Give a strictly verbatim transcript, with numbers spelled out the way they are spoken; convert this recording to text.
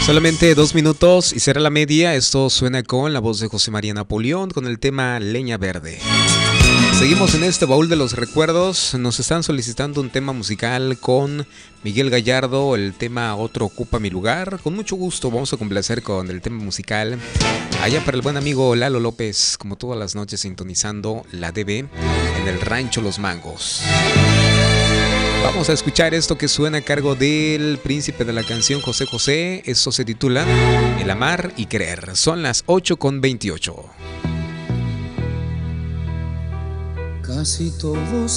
Solamente dos minutos y será la media. Esto suena con la voz de José María Napoleón con el tema Leña Verde. Seguimos en este baúl de los recuerdos. Nos están solicitando un tema musical con Miguel Gallardo, el tema Otro ocupa mi lugar. Con mucho gusto vamos a complacer con el tema musical. Allá para el buen amigo Lalo López, como todas las noches sintonizando la D B en el Rancho Los Mangos. Vamos a escuchar esto que suena a cargo del príncipe de la canción José José. Esto se titula El amar y querer. Son las ocho con veintiocho. Casi todos